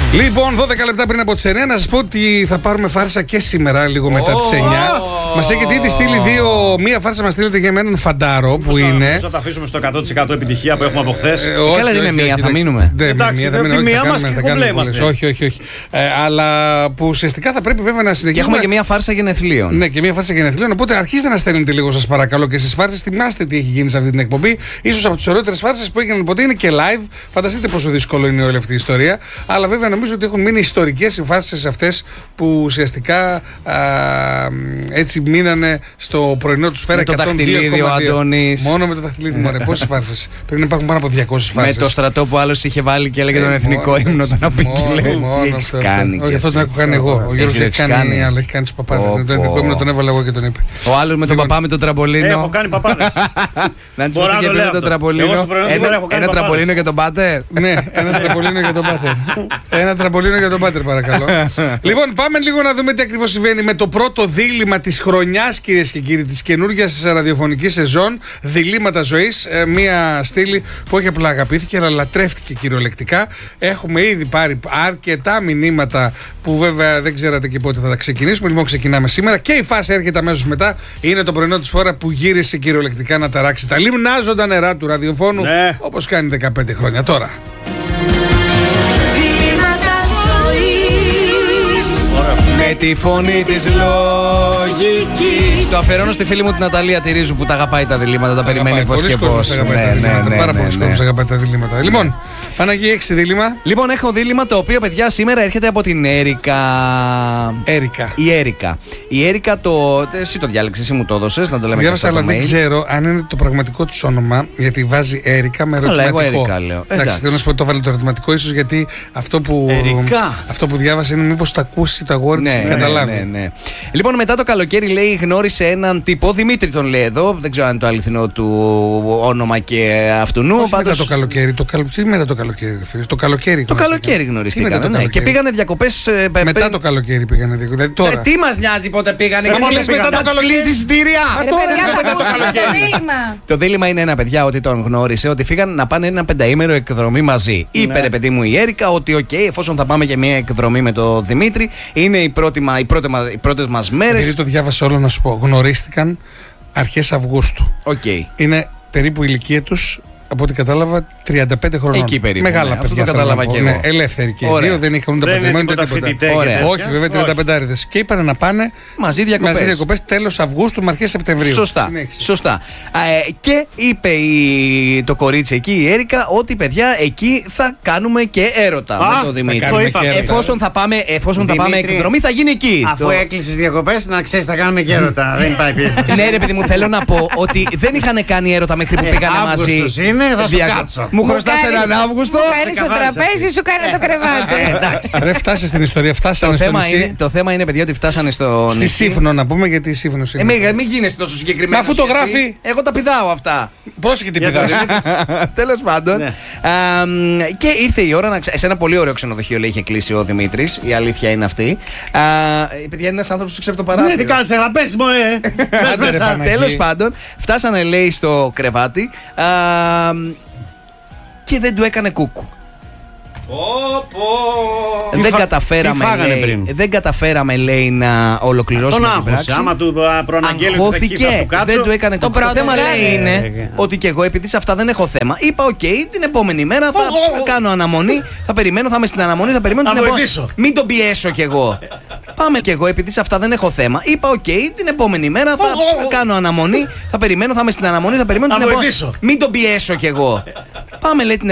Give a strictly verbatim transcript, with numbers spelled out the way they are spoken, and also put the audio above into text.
Λοιπόν, δώδεκα λεπτά πριν από τις εννιά, να σας πω ότι θα πάρουμε φάρσα και σήμερα, λίγο μετά Oh, τις εννιά. oh, Μας έχετε ήδη στείλει δύο. Μία φάρσα μας στείλετε για έναν φαντάρο που θα, είναι. Θα τα αφήσουμε στο εκατό τοις εκατό επιτυχία που έχουμε από χθες. Ε, όχι, Καλά, δεν όχι, είναι μία, όχι, θα εντάξει. μείνουμε. Ναι, Εντάξει, μία θα τη μείνουμε, μία όχι, μας θα και κάνουμε, θα κομπλέ κάνουμε είμαστε. πολλές. Όχι, όχι, όχι. Ε, αλλά που ουσιαστικά θα πρέπει βέβαια να Και συνεχίσουμε. έχουμε και μία φάρσα γενεθλίων. Ναι, και μία φάρσα γενεθλίων. Οπότε αρχίστε να στέλνετε λίγο, σας παρακαλώ, και στις φάρσες. Θυμάστε τι έχει γίνει σε αυτή την εκπομπή. Ίσως από τις ωραιότερες φάρσες που έγιναν ποτέ είναι και live. Φανταστείτε πόσο δύσκολο είναι όλη αυτή η ιστορία. Αλλά βέβαια νομίζω ότι έχουν μείνει ιστορικές οι φάρσες αυτές που ουσιαστικά α, έτσι μείνανε στο πρωινό του σφαίρα. Με το δαχτυλίδι ο Αντώνης. Μόνο με το δαχτυλίδι, μωρέ. Πόσες φάρσες. Πρέπει να υπάρχουν πάνω από διακόσιες Με φάρσες. το στρατό που άλλος είχε βάλει και έλεγε τον Ε, εθνικό μόνο, ύμνο, τον απεικίλε. μόνο, μόνο Τι έχεις αυτό. κάνει. Όχι, αυτό τον έχω κάνει εγώ. Ο Γιώργος Εσύ έχει έχεις κάνει, αλλά έχει κάνει τους παπάδες. Πω, Τον εθνικό πω. ύμνο τον έβαλα εγώ και τον είπε. Ο άλλος με τον Λοιπόν, παπά με το τραμπολίνο. Έχω κάνει παπάδες. Να της Μπορώ πω να τι το και λέω με το αυτό. τραμπολίνο. Εγώ στο πρωινό σήμερα έχω κάνει Ένα παπάδες. τραμπολίνο για τον πάτερ. Ναι, ένα τραμπολίνο για τον πάτερ. Ένα τραμπολίνο για τον πάτερ, παρακαλώ. Λοιπόν, πάμε λίγο να δούμε τι ακριβώς συμβαίνει με το πρώτο δίλημμα της χρονιάς, κυρίες και κύριοι, της καινούργιας ραδιοφωνικής σεζόν. Διλήμματα ζωής. Ε, μία στήλη που όχι απλά αγαπήθηκε, αλλά λατρεύτηκε κυριολεκτικά. Έχουμε ήδη πάρει αρκετά μηνύματα που βέβαια δεν ξέρατε και πότε θα τα ξεκινήσουμε. Λοιπόν, ξεκινάμε σήμερα και η φάση έρχεται αμέσως μετά. Είναι το πρωινό της φορά που γύρισε κυριολεκτικά να ταράξει τα λιμνάζοντα νερά του ραδιοφώνου, Ναι. όπως κάνει δεκαπέντε χρόνια τώρα. Με τη φωνή της λογικής. Το αφιερώνω στη φίλη μου την Ναταλία τη Ρίζου που τα αγαπάει τα διλήμματα, τα περιμένει πώς και πώς. Πάρα πολλοί κόσμος αγαπάει τα διλήμματα. Λοιπόν, Παναγία, έξι δίλημμα. Λοιπόν, έχω δίλημμα το οποίο, παιδιά, σήμερα έρχεται από την Έρικα. Έρικα. Η Έρικα. Η Έρικα το. Εσύ το διάλεξες, εσύ μου το έδωσες, να το λέμε. Διάβασα, και αλλά στο δεν mail. ξέρω αν είναι το πραγματικό της όνομα, γιατί βάζει Έρικα με Καλά, ερωτηματικό. εγώ Έρικα λέω. Εντάξει, Εντάξει. θέλω να σου πω ότι το βάλε το ερωτηματικό, ίσως γιατί αυτό που, Έρικα. αυτό που διάβασε είναι μήπως τα ακούσει τα γόρι της Ναι, και ναι, καταλάβει. ναι, ναι. Λοιπόν, μετά το καλοκαίρι, λέει, γνώρισε έναν τύπο. Δημήτρη τον λέει εδώ. Δεν ξέρω αν είναι το αληθινό του όνομα και αυτού νου. Όχι Πάντως- μετά το καλοκαίρι, το καλοκαίρι, μετά το καλοκαίρι, φίλε. Το καλοκαίρι. Το γνώριστηκαν. καλοκαίρι Τι γνωριστήκανε. μετά το Ναι. Και καλοκαίρι? πήγανε διακοπές. Μετά το καλοκαίρι πήγανε διακοπές. Δηλαδή τώρα. Ε, τι μας νοιάζει πότε πήγανε, Μα γιατί λες λες μετά πήγανε. το καλοκαίρι εισιτήρια. Μα Ρε τώρα παιδιά, είναι θα μετά το ακούσουμε το καλοκαίρι. δίλημμα. Το δίλημμα είναι ένα, παιδιά, ότι τον γνώρισε, ότι φύγαν να πάνε ένα πενταήμερο εκδρομή μαζί. Είπε, ρε παιδί μου, η Έρικα ότι, οκ, εφόσον θα πάμε και μια εκδρομή με τον Δημήτρη, είναι οι, πρώτη, μα- οι, πρώτε, μα- οι πρώτες μας μέρες. Επειδή το διάβασα όλο, να σου πω, γνωρίστηκαν αρχές Αυγούστου. Οκ. Είναι περίπου η ηλικία τους, από ό,τι κατάλαβα, τριάντα πέντε χρονών. Εκεί περίπου, Μεγάλα ναι. Αυτό παιδιά. το θέλω να κατάλαβα πω. και εγώ. Ναι, ελεύθεροι και οι Ωραία. δύο, δεν είχαν ούτε Δεν είναι παντρεμένο ούτε τίποτα τίποτα. φοιτητέ και Ωραία. τέτοια. Όχι, βέβαια, τριάντα πέντε. Και είπαν να πάνε Μαζί διακοπές. μαζί διακοπές τέλος Αυγούστου με αρχές Σεπτεμβρίου. Σωστά. Συνέχισε. Σωστά. Α, ε, και είπε η, το κορίτσι εκεί, η Έρικα, ότι παιδιά εκεί θα κάνουμε και έρωτα Α, με θα τον Δημήτρη. κάνουμε Το είπα. και έρωτα. Εφόσον θα πάμε, εφόσον θα πάμε Δημήτρη, εκδρομή, θα γίνει εκεί. Αφού Το- έκλεισες διακοπές, να ξέρεις θα κάνουμε και έρωτα. Δεν υπάρχει περίπτωση. Ναι, ρε παιδί μου, θέλω να πω ότι δεν είχαν κάνει έρωτα μέχρι που Ε, πήγανε μαζί. Αύγουστος είναι, θα σου Διακο- κάτσω. Μου χρωστάς κάνεις- έναν Αύγουστο. Μου κάνεις το καθάρισα τραπέζι, αυτή. σου κάνει το κρεβάτι. Ε, εντάξει. Ρε, φτάσε στην ιστορία, φτάσανε Το στο θέμα, νησί. είναι, το θέμα είναι, παιδιά, ότι φτάσανε στο Στη νησί. Σύφνο να πούμε, γιατί η Σύφνος Ε, είναι. μην, μην γίνεσαι τόσο συγκεκριμένο. Μα αφού το γράφει. Εγώ τα πηδάω αυτά. Πρόσεχε την Για το πηδάς. Τέλος πάντων. Ναι. Α, μ, και ήρθε η ώρα να ξε... Σε ένα πολύ ωραίο ξενοδοχείο, λέει, είχε κλείσει ο Δημήτρης. Η αλήθεια είναι αυτή. Α, η παιδιά είναι ένας άνθρωπος που ξέρει από το Ναι, τι παράθυρο. κάνεις, θα πέσεις μωρέ. Πες Άντε, ρε, μέσα. Παναγία. Τέλος πάντων, φτάσανε, λέει, στο κρεβάτι. Α, μ, και δεν του έκανε κούκου. Τι δεν, φα- καταφέραμε, τι φάγανε λέει, πριν? δεν καταφέραμε, λέει, να ολοκληρώσουμε Τον την πράξη. άγχωσε. Άμα του α, προαναγγέλει ότι θα εκεί θα σου Αγχώθηκε, κάτσω. δεν του έκανε Το κούκου. Το πρώτο θέμα, βράδυ. λέει, είναι Ε, ε. ότι και εγώ, επειδή σε αυτά δεν έχω θέμα, είπα: Οκ, την επόμενη μέρα θα κάνω αναμονή. Θα περιμένω, θα είμαι στην αναμονή, θα περιμένω Θα την επόμενη. βοηθήσω. Μην τον πιέσω κι εγώ. Πάμε κι εγώ, επειδή σε αυτά δεν έχω θέμα. Είπα: Οκ, την επόμενη μέρα θα κάνω αναμονή. Θα περιμένω, θα είμαι στην αναμονή, θα περιμένω Θα την επόμενη. βοηθήσω. Μην τον πιέσω κι εγώ. Πάμε, λέει, την